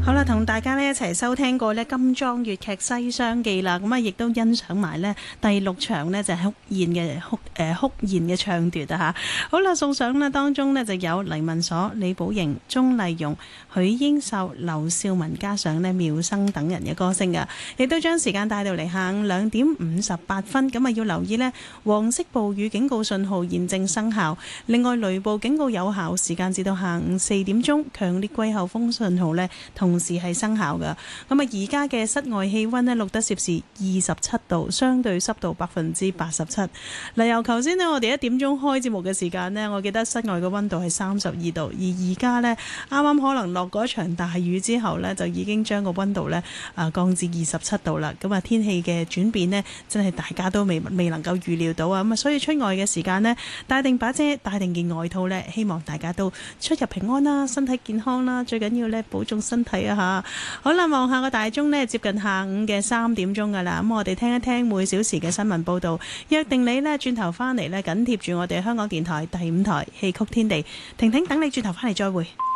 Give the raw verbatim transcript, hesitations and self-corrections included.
好啦，同大家呢一齊收聽過呢金裝粵劇《西廂記》啦，咁啊亦都欣賞埋呢第六場呢就係哭宴嘅哭誒哭宴嘅唱奪啊吓。好啦，送上呢當中呢就有黎民所、李寶瑩、鍾麗蓉、許英秀、劉少文，加上呢妙生等人嘅歌聲噶，亦都將時間帶到嚟下午兩點五十八分。咁啊要留意呢黃色暴雨警告信號現正生效，另外雷暴警告有效時間至到下午四點鐘，強烈季候風信號呢同時係生效噶。咁啊而家嘅室外氣溫呢錄得攝氏二十七度，相對濕度百分之八十七。嗱，由頭先呢我哋一點鐘開節目嘅時間呢，我記得室外嘅溫度係三十二度，而而家呢啱啱可能落過一場大雨之後呢，就已經將個溫度呢啊降至二十七度啦。咁啊天氣嘅轉變呢，真係大家都未未能夠預料到啊。咁啊所以出外嘅時間呢，帶定把遮，帶定件外套呢，希望大家都出入平安啦，身體健康啦，最緊要呢保重身體啊吓。好啦，望下個大鐘呢，接近下午嘅三點鐘噶啦。咁我哋聽一聽每小時嘅新聞報道，約定你呢轉頭翻嚟呢，緊貼住我哋香港電台第五台戲曲天地，婷婷等你轉頭翻嚟再會。